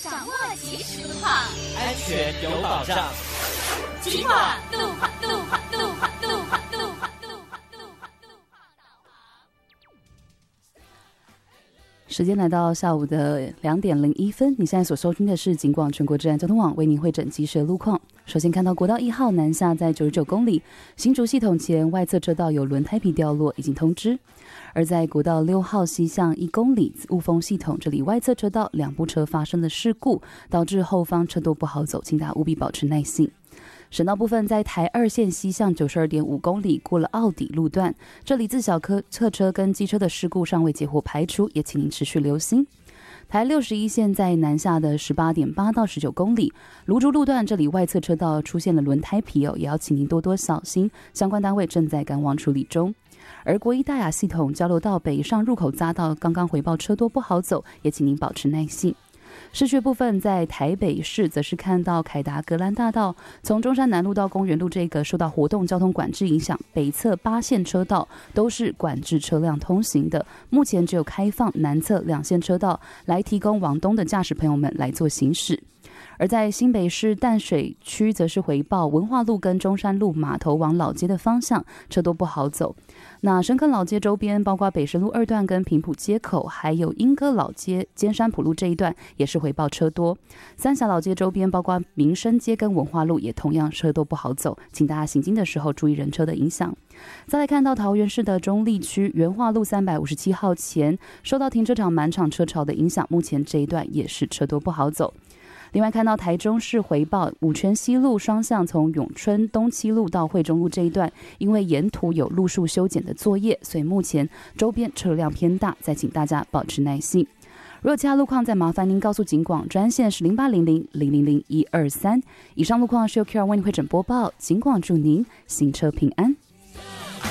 掌握即时路况， 安全有保障。 警广路况。 时间来到下午的2点01分，你现在所收听的是警广全国治安交通网为您汇整即时的路况。首先看到国道1号南下在99公里，新竹系统前外侧车道有轮胎皮掉落，已经通知。而在国道6号西向1公里雾峰系统，这里外侧车道2部车发生了事故，导致后方车多不好走，请大家务必保持耐性。省道部分，在台2线西向92.5公里过了奥底路段，这里自小客车跟机车的事故尚未截获排除，也请您持续留心。台61线在南下的18.8到19公里，芦竹路段这里外侧车道出现了轮胎皮也要请您多多小心，相关单位正在赶往处理中。而国一大雅系统交流道北上入口匝道刚刚回报车多不好走，也请您保持耐性。市区部分，在台北市则是看到凯达格兰大道从中山南路到公园路这个受到活动交通管制影响，北侧8线车道都是管制车辆通行的，目前只有开放南侧2线车道来提供往东的驾驶朋友们来做行驶。而在新北市淡水区则是回报文化路跟中山路码头往老街的方向车多不好走。那深坑老街周边包括北深路2段跟平埔街口，还有莺歌老街尖山埔路这一段也是回报车多。三峡老街周边包括民生街跟文化路也同样车多不好走，请大家行经的时候注意人车的影响。再来看到桃园市的中坜区元化路357号前，受到停车场满场车潮的影响，目前这一段也是车多不好走。另外看到台中市回报五权西路双向从永春东七路到惠中路这一段，因为沿途有路树修剪的作业，所以目前周边车流量偏大，再请大家保持耐心。如果其他路况，再麻烦您告诉警广专线是0800000123。以上路况是由 QR 为您汇整播报，警广祝您行车平安。